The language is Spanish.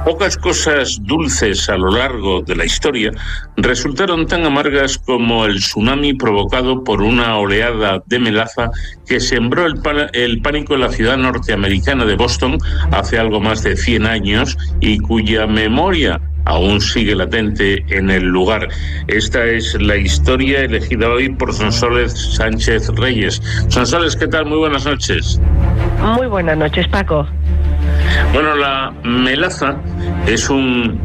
Pocas cosas dulces a lo largo de la historia resultaron tan amargas como el tsunami provocado por una oleada de melaza que sembró el pánico en la ciudad norteamericana de Boston hace algo más de 100 años y cuya memoria aún sigue latente en el lugar. Esta es la historia elegida hoy por Sonsoles Sánchez Reyes. Sonsoles, ¿qué tal? Muy buenas noches. Muy buenas noches, Paco. Bueno, la melaza es un